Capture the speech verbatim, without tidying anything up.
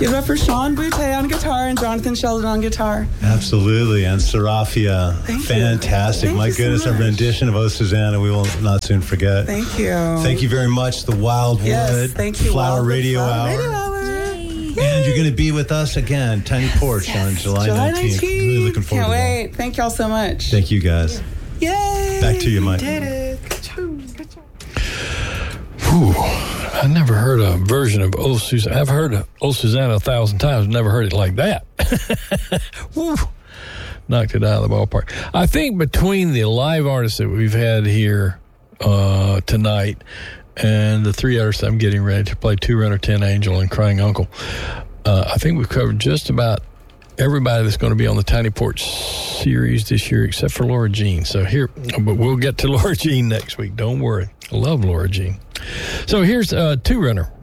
Give it up for Sean Boutte on guitar and Jonathan Sheldon on guitar. Absolutely. And Serafia, Thank fantastic. you. My Thank you goodness, so a much. rendition of Oh Susanna we will not soon forget. Thank you. Thank you very much, the Wildwood Yes, thank you. Flower Wildwood Radio Flower Hour. Radio Hour. And you're going to be with us again, Tiny Porch, Yes. on July, July nineteenth. nineteenth. Really looking forward Can't to wait. that. Thank y'all so much. Thank you, guys. Yay. Back to you, Mike. Did it. Good job. Good job. Whew. I never heard a version of Oh Susanna. I've heard of Oh Susanna a thousand times, never heard it like that. Whew. Knocked it out of the ballpark. I think between the live artists that we've had here uh, tonight and the three artists I'm getting ready to play, Two Runner, Ten Angel, and Crying Uncle, uh, I think we've covered just about everybody that's going to be on the Tiny Porch series this year, except for Laura Jean. So here, but we'll get to Laura Jean next week. Don't worry. I love Laura Jean. So here's uh, Two Runner